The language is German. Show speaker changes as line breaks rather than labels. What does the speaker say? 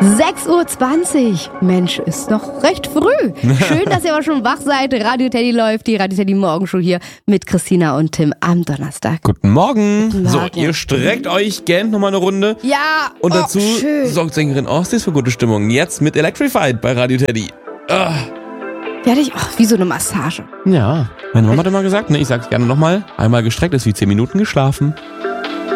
6:20 Uhr. Mensch, ist noch recht früh. Schön, dass ihr aber schon wach seid. Radio Teddy läuft, die Radio Teddy Morgenshow hier mit Christina und Tim am Donnerstag.
Guten Morgen.
Guten
So,
Morgen.
ihr streckt euch gern nochmal eine Runde.
Ja,
Und dazu
schön.
sorgt Sängerin Ostis für gute Stimmung. Jetzt mit Electrified bei Radio Teddy.
Fertig? Wie so eine Massage.
Ja, meine Mama hat immer gesagt, ne, ich sag's gerne nochmal, einmal gestreckt ist wie 10 Minuten geschlafen.